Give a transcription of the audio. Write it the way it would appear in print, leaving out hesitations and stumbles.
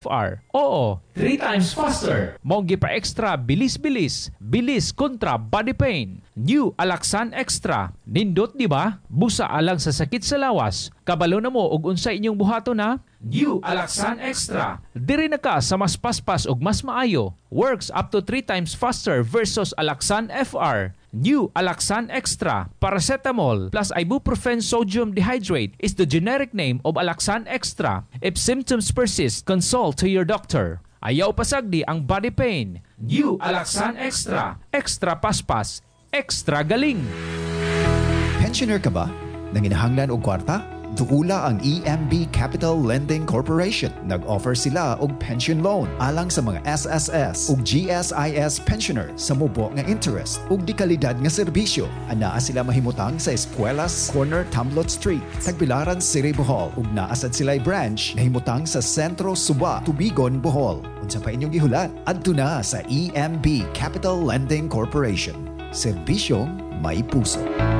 FR. Oo, 3 times faster. Monggi pa extra bilis-bilis. Bilis kontra body pain. New Alaxan Extra. Nindot di ba? Busa alang sa sakit sa lawas. Kabalo na mo og unsa inyong buhato na? New Alaxan Extra. Diri na ka sa mas paspas og mas maayo. Works up to 3 times faster versus Alaxan FR. New Alaxan Extra. Paracetamol plus ibuprofen sodium dehydrate is the generic name of Alaxan Extra. If symptoms persist, consult to your doctor. Ayaw pasagdi ang body pain. New Alaxan Extra. Extra paspas. Extra galing. Pensioner ka ba? Nanginahanglan og kwarta? Duula ang EMB Capital Lending Corporation. Nag-offer sila og pension loan alang sa mga SSS ug GSIS pensioner sa mubo nga interest ug di kalidad nga serbisyo. Anaa sila mahimutang sa Espuelas Corner Tamlot Street, Tagbilaran City, Bohol ug naasad sila branch nahimutang sa Sentro Suba, Tubigon, Bohol. Unsa pa inyong gihulat? Adto na sa EMB Capital Lending Corporation. Serbisyong may puso.